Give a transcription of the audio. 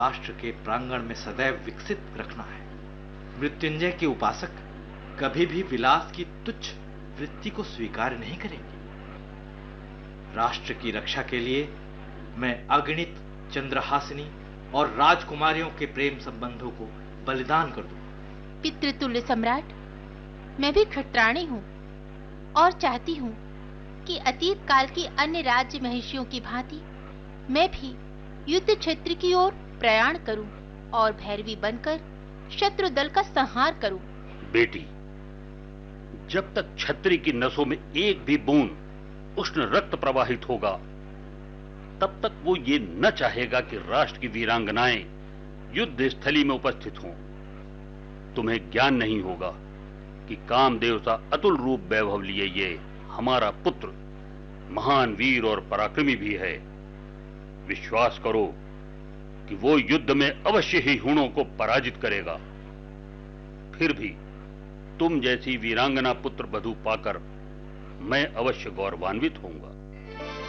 राष्ट्र के प्रांगण में सदैव विकसित रखना है। मृत्युंजय के उपासक कभी भी विलास की तुच्छ वृत्ति को स्वीकार नहीं करेंगे। राष्ट्र की रक्षा के लिए मैं अगणित चंद्रहासिनी और राजकुमारियों के प्रेम संबंधों को बलिदान कर दूंगा। पितृतुल्य सम्राट, मैं भी क्षत्राणी हूँ और चाहती हूँ कि अतीत काल की अन्य राज्य महिषियों की भांति मैं भी युद्ध क्षेत्र की ओर प्रयाण करूं और भैरवी बनकर शत्रु दल का संहार करूं। बेटी, जब तक क्षत्रिय की नसों में एक भी बूंद उष्ण रक्त प्रवाहित होगा, तब तक वो ये न चाहेगा कि राष्ट्र की वीरांगनाएं युद्ध स्थली में उपस्थित हों। तुम्हें ज्ञान नहीं होगा कि कामदेव सा अतुल रूप वैभव लिए ये हमारा पुत्र महान वीर और पराक्रमी भी है। विश्वास करो कि वो युद्ध में अवश्य ही हुणों को पराजित करेगा। फिर भी तुम जैसी वीरांगना पुत्र वधू पाकर मैं अवश्य गौरवान्वित होऊंगा।